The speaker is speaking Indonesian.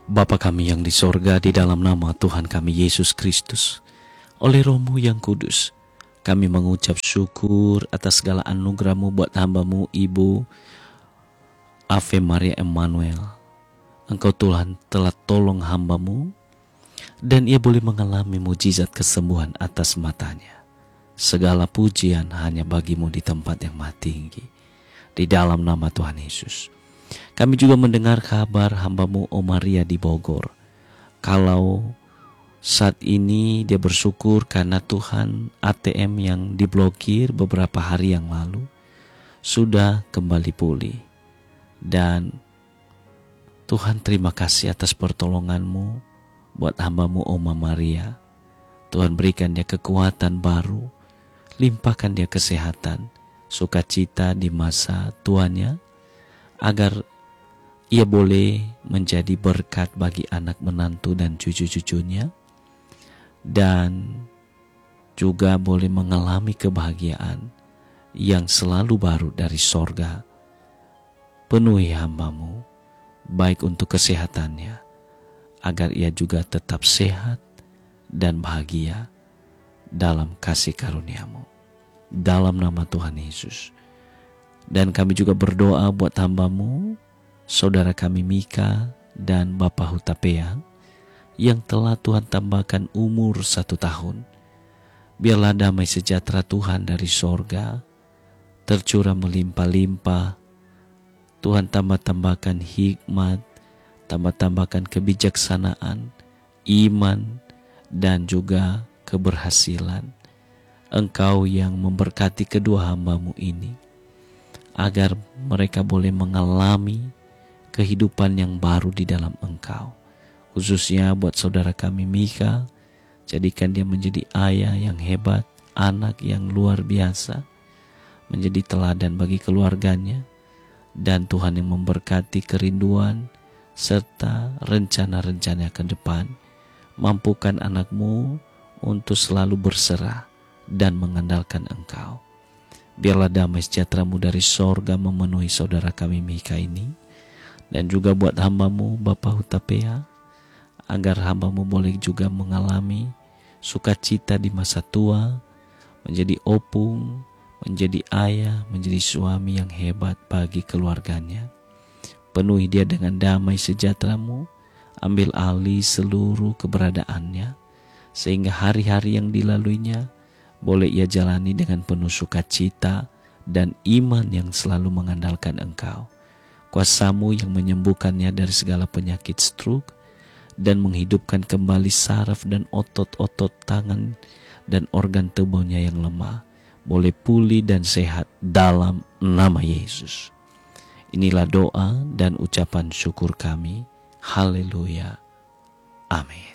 Bapa kami yang di sorga, di dalam nama Tuhan kami Yesus Kristus, oleh Roh-Mu yang kudus, kami mengucap syukur atas segala anugerah-Mu buat hamba-Mu Ibu Ave Maria Emmanuel. Engkau Tuhan telah tolong hamba-Mu dan ia boleh mengalami mujizat kesembuhan atas matanya. Segala pujian hanya bagi-Mu di tempat yang maha tinggi, di dalam nama Tuhan Yesus. Kami juga mendengar kabar hamba-Mu Maria di Bogor. Kalau saat ini dia bersyukur karena Tuhan ATM yang diblokir beberapa hari yang lalu sudah kembali pulih. Dan Tuhan terima kasih atas pertolongan-Mu buat hamba-Mu Oma Maria. Tuhan berikan dia kekuatan baru, limpahkan dia kesehatan, sukacita di masa tuanya, agar ia boleh menjadi berkat bagi anak menantu dan cucu-cucunya, dan juga boleh mengalami kebahagiaan yang selalu baru dari sorga. Penuhi hamba-Mu, baik untuk kesehatannya, agar ia juga tetap sehat dan bahagia dalam kasih karunia-Mu. Dalam nama Tuhan Yesus. Dan kami juga berdoa buat hamba-Mu, saudara kami Mika dan Bapak Hutapea, yang telah Tuhan tambahkan umur 1 tahun. Biarlah damai sejahtera Tuhan dari sorga tercurah melimpah-limpah. Tuhan tambahkan hikmat, tambahkan kebijaksanaan, iman, dan juga keberhasilan. Engkau yang memberkati kedua hamba-Mu ini, agar mereka boleh mengalami kehidupan yang baru di dalam Engkau. Khususnya buat saudara kami Mika, jadikan dia menjadi ayah yang hebat, anak yang luar biasa, menjadi teladan bagi keluarganya, dan Tuhan yang memberkati kerinduan serta rencana-rencana ke depan. Mampukan anak-Mu untuk selalu berserah dan mengandalkan Engkau. Biarlah damai sejahtera-Mu dari sorga memenuhi saudara kami Mika ini, dan juga buat hamba-Mu Bapak Hutapea, agar hamba-Mu boleh juga mengalami sukacita di masa tua, menjadi opung, menjadi ayah, menjadi suami yang hebat bagi keluarganya. Penuhi dia dengan damai sejahtera-Mu, ambil alih seluruh keberadaannya, sehingga hari-hari yang dilaluinya boleh ia jalani dengan penuh sukacita dan iman yang selalu mengandalkan Engkau. Kuasa-Mu yang menyembuhkannya dari segala penyakit stroke dan menghidupkan kembali saraf dan otot-otot tangan dan organ tubuhnya yang lemah boleh pulih dan sehat dalam nama Yesus. Inilah doa dan ucapan syukur kami. Haleluya. Amin.